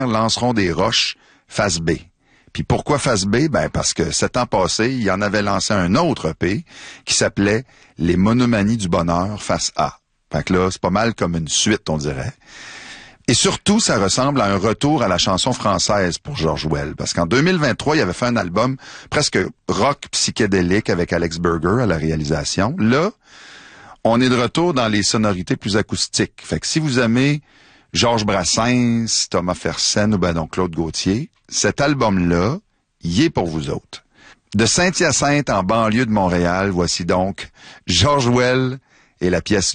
lanceront des roches face B. Puis pourquoi face B? Ben parce que 7 ans passés, il en avait lancé un autre EP qui s'appelait Les Monomanies du Bonheur face A. Fait que là, c'est pas mal comme une suite, on dirait. Et surtout, ça ressemble à un retour à la chanson française pour George Well. Parce qu'en 2023, il avait fait un album presque rock psychédélique avec Alex Berger à la réalisation. Là, on est de retour dans les sonorités plus acoustiques. Fait que si vous aimez Georges Brassens, Thomas Fersen ou ben donc Claude Gauthier, cet album-là, il est pour vous autres. De Saint-Hyacinthe en banlieue de Montréal, voici donc George Well et la pièce